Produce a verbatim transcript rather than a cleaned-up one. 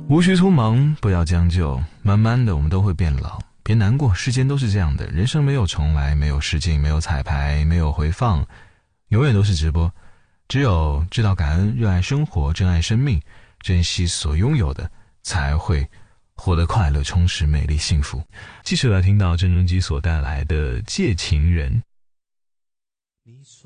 无需匆忙，不要将就，慢慢的我们都会变老，别难过，世间都是这样的，人生没有重来，没有试镜，没有彩排，没有回放，永远都是直播。只有知道感恩，热爱生活，珍爱生命，珍惜所拥有的，才会活得快乐、充实、美丽、幸福。继续来听到郑中基所带来的《借情人》。